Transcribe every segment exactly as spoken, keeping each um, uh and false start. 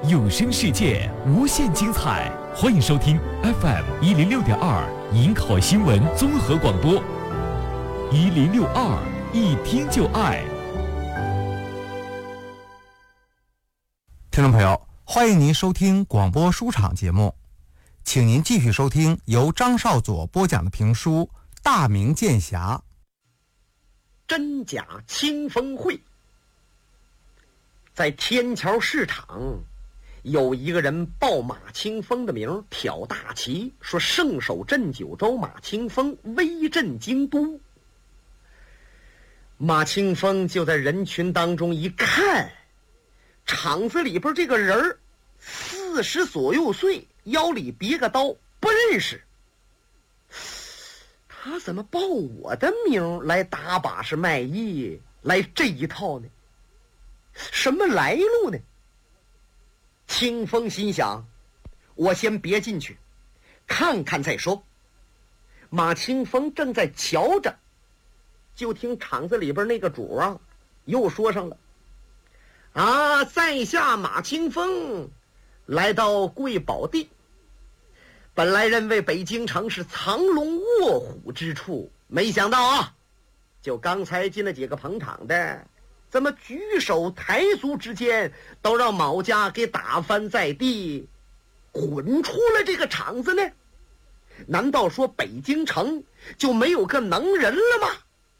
有声世界无限精彩，欢迎收听 F M 一零六点二银考新闻综合广播，一零六二一听就爱。 听众朋友，欢迎您收听广播书场节目，请您继续收听由张少佐播讲的评书《大明剑侠》。 真假清风会。在天桥市场，有一个人报马清风的名，挑大旗，说圣手镇九州马清风威震京都。马清风就在人群当中一看，场子里边这个人儿四十左右岁，腰里别个刀，不认识。他怎么报我的名来打把式卖艺，来这一套呢？什么来路呢？清风心想，我先别进去，看看再说。马清风正在瞧着，就听场子里边那个主啊又说上了：啊，在下马清风来到贵宝地，本来认为北京城是藏龙卧虎之处，没想到啊，就刚才进了几个捧场的，怎么举手抬足之间都让毛家给打翻在地，滚出了这个场子呢？难道说北京城就没有个能人了吗？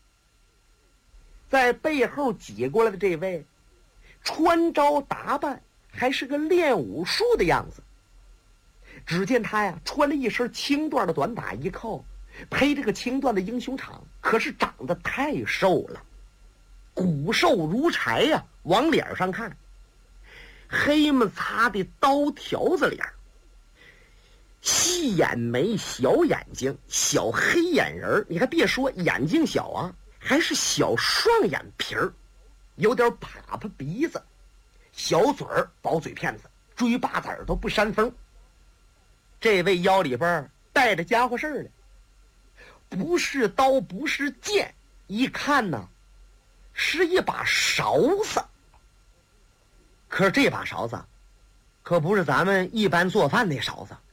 在背后挤过来的这位，穿着打扮还是个练武术的样子。只见他呀穿了一身青缎的短打衣扣，配这个青缎的英雄氅，可是长得太瘦了，骨瘦如柴呀、啊，往脸上看，黑么擦的刀条子脸，细眼眉，小眼睛，小黑眼人，你还别说，眼睛小啊，还是小双眼皮儿，有点啪啪鼻子，小嘴儿，薄嘴片子，追巴子耳朵不扇风。这位腰里边带着家伙事儿呢，不是刀，不是剑，一看呢是一把勺子。可是这把勺子可不是咱们一般做饭那勺子，